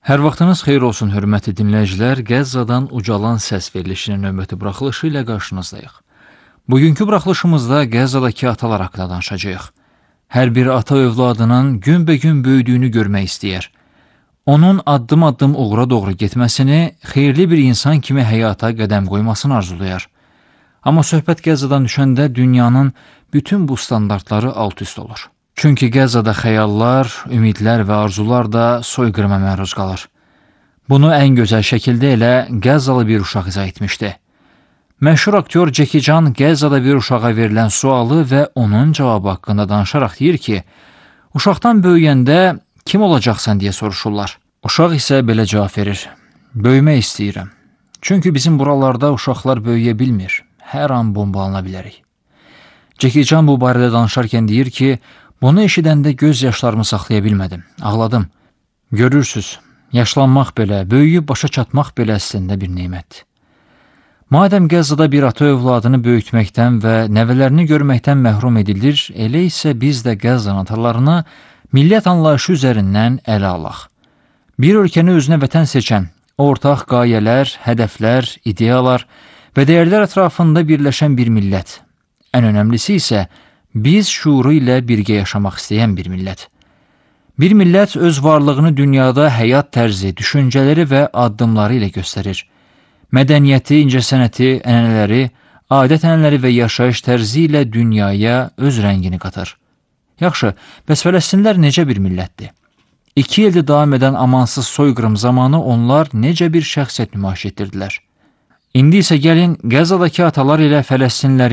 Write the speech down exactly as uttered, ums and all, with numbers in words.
Hər vaxtınız xeyir olsun, hörmətli dinləyicilər. Qəzzadan ucalan səs verilişinin növbəti buraxılışı ilə qarşınızdayıq. Bugünkü buraxılışımızda Qəzzadakı atalar haqqında danışacağıq. Hər bir ata övladının günbəgün böyüdüyünü görmək istəyər. Onun addım-addım uğura doğru getməsini, xeyirli bir insan kimi həyata qədəm qoymasını arzulayar. Amma söhbət Qəzzadan düşəndə dünyanın bütün bu standartları alt-üst olur. Çünki Qəzzada xəyallar, ümidlər və arzular da soyqırıma məruz qalır. Bunu ən gözəl şəkildə elə Qəzzalı bir uşaq izah etmişdi. Məşhur aktyor Jackie Chan Qəzzada bir uşağa verilən sualı və onun cavabı haqqında danışaraq deyir ki, uşaqdan böyüyəndə kim olacaqsan deyə soruşurlar. Uşaq isə belə cavab verir: böyümək istəyirəm. Çünki bizim buralarda uşaqlar böyüyə bilmir, hər an bombalana bilərik. Jackie Chan bu barədə danışarkən deyir ki, bunu eşidəndə göz yaşlarımı saxlaya bilmədim, ağladım. Görürsüz, yaşlanmaq belə, böyüyüb başa çatmaq belə əslində bir neymətdir. Madəm Qəzzada bir ata övladını böyütməkdən və nəvələrini görməkdən məhrum edilir, elə isə biz də Qəzzan atalarını millət anlayışı üzərindən ələ alaq. Bir ölkəni özünə vətən seçən, ortaq qayələr, hədəflər, ideyalar və dəyərlər ətrafında birləşən bir millət. Ən önəmlisi isə biz şuuru ilə birgə yaşamaq istəyən bir millət. Bir millət öz varlığını dünyada həyat tərzi, düşüncələri və addımları ilə göstərir. Mədəniyyəti, incəsənəti, ənənələri, adət-ənənələri və yaşayış tərzi ilə dünyaya öz rəngini qatar. Yaxşı, bəs Fələstinlər necə bir millətdir? İki ildir davam edən amansız soyqırım zamanı onlar necə bir şəxsiyyət nümayiş etdirdilər? İndi isə gəlin Qəzzadakı atalar ilə Fələstinlərin